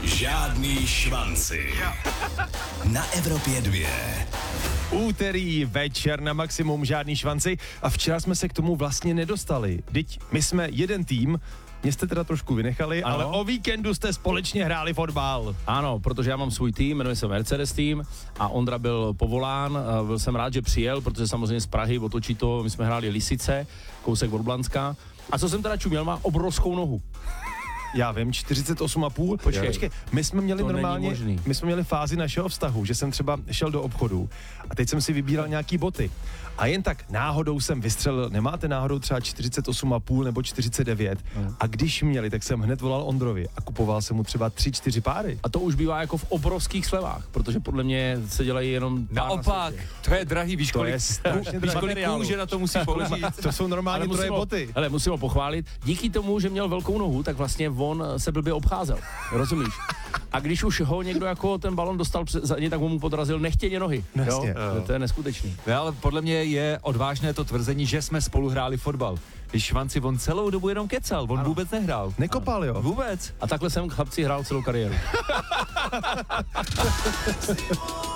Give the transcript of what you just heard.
Žádný švanci. Na Evropě 2. Úterý večer na maximum, žádný švanci a včera jsme se k tomu vlastně nedostali. Vždyť my jsme jeden tým, mě jste teda trošku vynechali, ano. Ale o víkendu jste společně hráli fotbal. Ano, protože já mám svůj tým, jmenuje se Mercedes tým a Ondra byl povolán, byl jsem rád, že přijel, protože samozřejmě z Prahy otočí to, my jsme hráli Lisice, kousek od Blanska. A co jsem teda čuměl, má obrovskou nohu. Já vím, 48,5. Počkej, my jsme měli to normálně, my jsme měli fázi našeho vztahu, že jsem třeba šel do obchodu a teď jsem si vybíral nějaký boty. A jen tak náhodou jsem vystřelil, nemáte náhodou třeba 48,5 nebo 49. A když měli, tak jsem hned volal Ondrovi a kupoval jsem mu třeba 3-4 páry. A to už bývá jako v obrovských slevách, protože podle mě se dělají jenom naopak, to je drahý, víš kolik kůže na to musí použít. To jsou normálně troje boty. Hele, musím ho pochválit. Díky tomu, že měl velkou nohu, tak vlastně on se blbě obcházel. Rozumíš? A když už ho někdo jako ten balon dostal za něj, tak mu podrazil nechtěně nohy. Jasně, jo? To je neskutečný. No, ale podle mě je odvážné to tvrzení, že jsme spolu hráli fotbal. Když Švanci, on celou dobu jenom kecal, on vůbec nehrál. Nekopal, jo? Vůbec. A takhle jsem chlapci hrál celou kariéru.